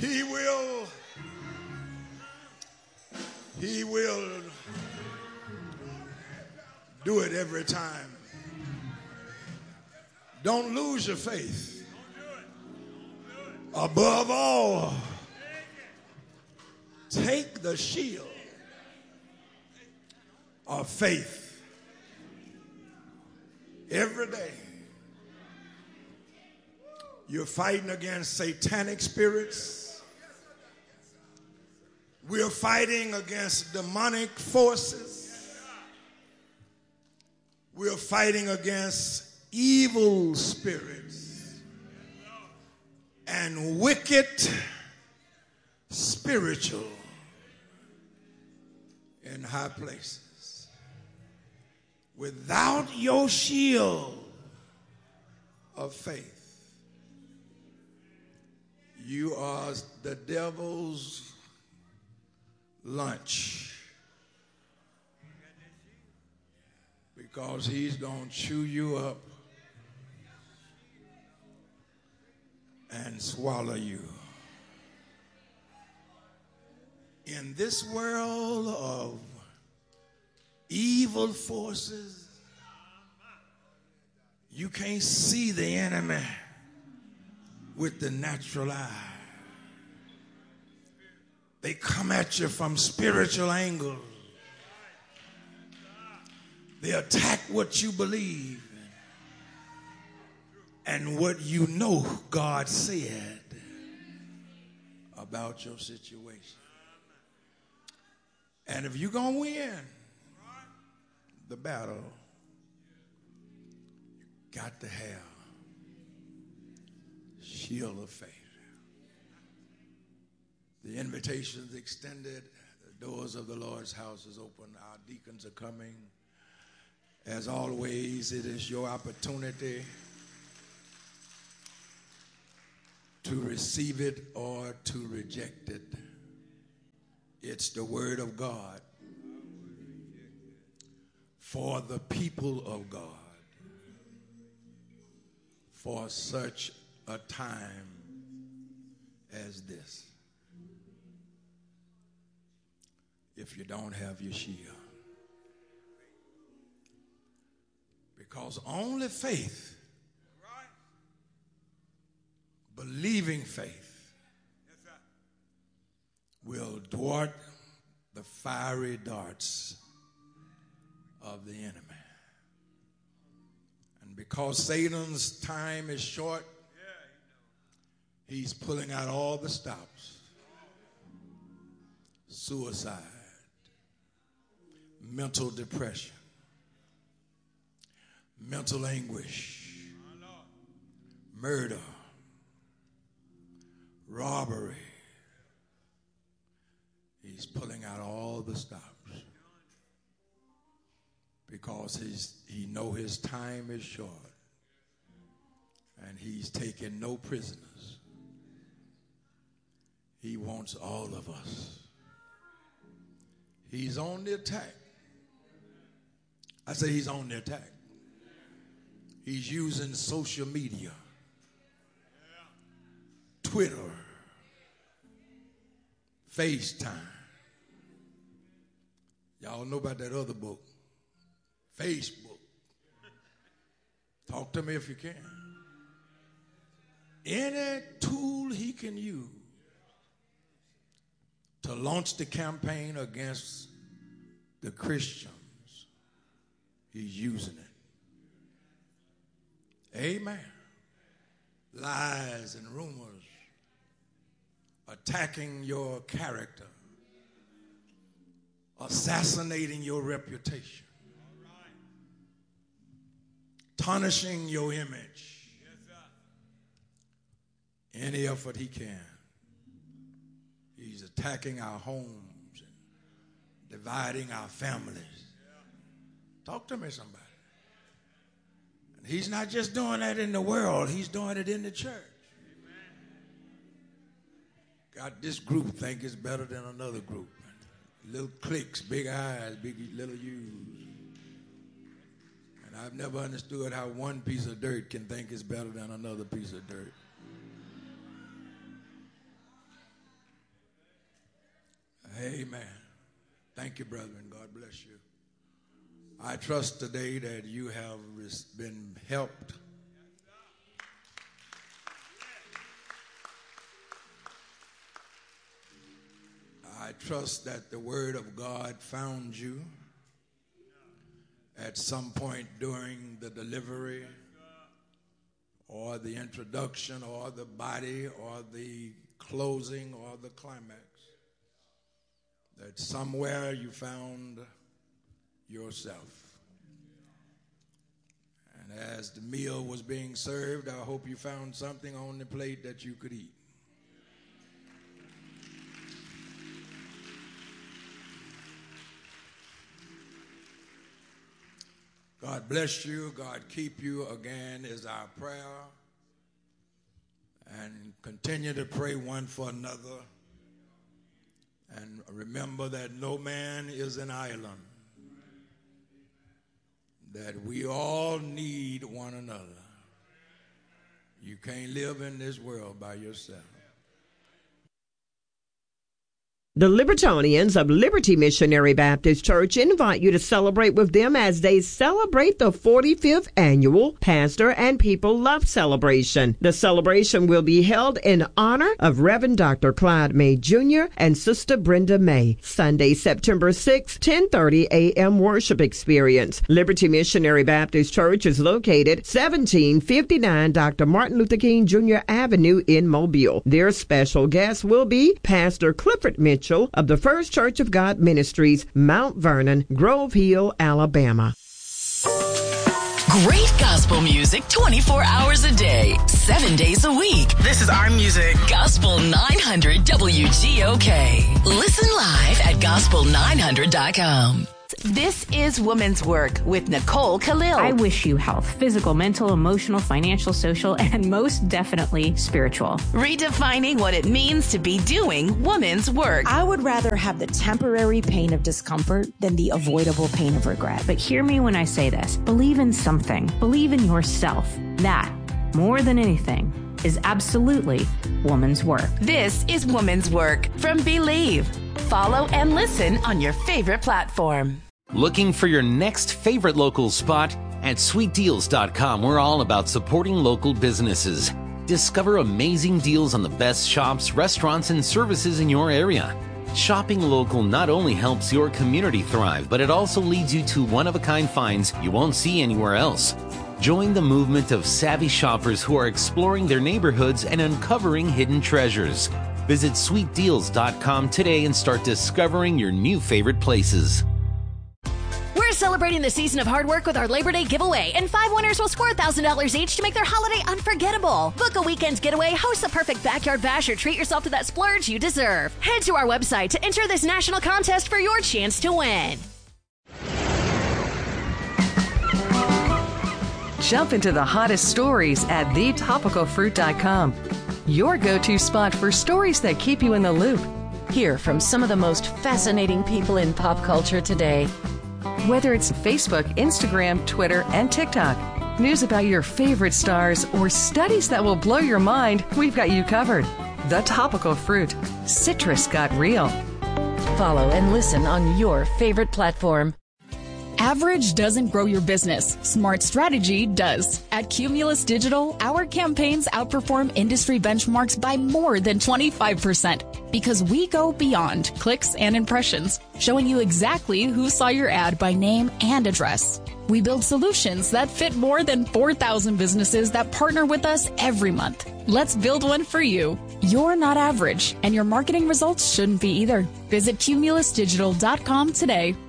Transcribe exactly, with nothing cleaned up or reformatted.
He will, he will do it every time. Don't lose your faith. Above all, take the shield of faith every day. You're fighting against satanic spirits. We're fighting against demonic forces. We're fighting against evil spirits and wicked spiritual in high places. Without your shield of faith, you are the devil's lunch, because he's going to chew you up and swallow you. In this world of evil forces, you can't see the enemy with the natural eye. They come at you from spiritual angles. They attack what you believe and what you know God said about your situation. And if you're going to win the battle, you got to have shield of faith. The invitation is extended. The doors of the Lord's house is open. Our deacons are coming. As always, it is your opportunity to receive it or to reject it. It's the word of God for the people of God for such a time as this. If you don't have your shield, because only faith, believing faith, will thwart the fiery darts of the enemy. And because Satan's time is short, he's pulling out all the stops. Suicide, mental depression, mental anguish, murder, robbery. He's pulling out all the stops because he's, he know his time is short, and he's taking no prisoners. He wants all of us. He's on the attack. I say he's on the attack. He's using social media, Twitter, FaceTime. Y'all know about that other book, Facebook. Talk to me if you can. Any tool he can use to launch the campaign against the Christians, he's using it. Amen. Lies and rumors, attacking your character, assassinating your reputation, tarnishing your image. Any effort he can. He's attacking our homes and dividing our families. Talk to me, somebody. And he's not just doing that in the world, he's doing it in the church. Got this group think it's better than another group. Little cliques, big eyes, big little U's. And I've never understood how one piece of dirt can think it's better than another piece of dirt. Amen. Thank you, brethren. God bless you. I trust today that you have been helped. I trust that the Word of God found you at some point during the delivery or the introduction or the body or the closing or the climax. That somewhere you found yourself. And as the meal was being served, I hope you found something on the plate that you could eat. God bless you. God keep you again is our prayer. And continue to pray one for another. And remember that no man is an island. That we all need one another. You can't live in this world by yourself. The Libertonians of Liberty Missionary Baptist Church invite you to celebrate with them as they celebrate the forty-fifth annual Pastor and People Love Celebration. The celebration will be held in honor of Reverend Doctor Clyde May Junior and Sister Brenda May. Sunday, September sixth, ten thirty a.m. worship experience. Liberty Missionary Baptist Church is located seventeen fifty-nine Doctor Martin Luther King Junior Avenue in Mobile. Their special guest will be Pastor Clifford Mitchell of the First Church of God Ministries, Mount Vernon, Grove Hill, Alabama. Great gospel music twenty-four hours a day, seven days a week. This is our music. Gospel nine hundred W G O K. Listen live at gospel nine hundred dot com. This is Woman's Work with Nicole Khalil. I wish you health, physical, mental, emotional, financial, social, and most definitely spiritual. Redefining what it means to be doing woman's work. I would rather have the temporary pain of discomfort than the avoidable pain of regret. But hear me when I say this. Believe in something. Believe in yourself. That, more than anything, is absolutely woman's work. This is Woman's Work from Believe. Follow and listen on your favorite platform. Looking for your next favorite local spot? At sweet deals dot com, we're all about supporting local businesses. Discover amazing deals on the best shops, restaurants, and services in your area. Shopping local not only helps your community thrive, but it also leads you to one-of-a-kind finds you won't see anywhere else. Join the movement of savvy shoppers who are exploring their neighborhoods and uncovering hidden treasures. Visit sweet deals dot com today and start discovering your new favorite places. We're celebrating the season of hard work with our Labor Day giveaway, and five winners will score one thousand dollars each to make their holiday unforgettable. Book a weekend's getaway, host the perfect backyard bash, or treat yourself to that splurge you deserve. Head to our website to enter this national contest for your chance to win. Jump into the hottest stories at the topical fruit dot com. Your go-to spot for stories that keep you in the loop. Hear from some of the most fascinating people in pop culture today. Whether it's Facebook, Instagram, Twitter, and TikTok, news about your favorite stars, or studies that will blow your mind, we've got you covered. The Topical Fruit. Citrus got real. Follow and listen on your favorite platform. Average doesn't grow your business. Smart strategy does. At Cumulus Digital, our campaigns outperform industry benchmarks by more than twenty-five percent because we go beyond clicks and impressions, showing you exactly who saw your ad by name and address. We build solutions that fit more than four thousand businesses that partner with us every month. Let's build one for you. You're not average, and your marketing results shouldn't be either. Visit cumulus digital dot com today.